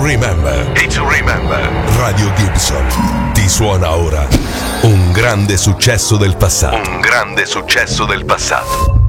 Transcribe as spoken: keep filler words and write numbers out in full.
remember. Day to remember. Radio Gibson ti suona ora un grande successo del passato. Un grande successo del passato.